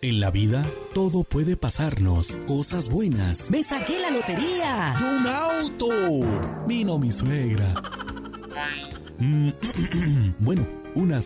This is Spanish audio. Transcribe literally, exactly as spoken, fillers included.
En la vida, todo puede pasarnos. Cosas buenas. ¡Me saqué la lotería! ¡Un auto! Vino mi suegra. Mm, bueno, unas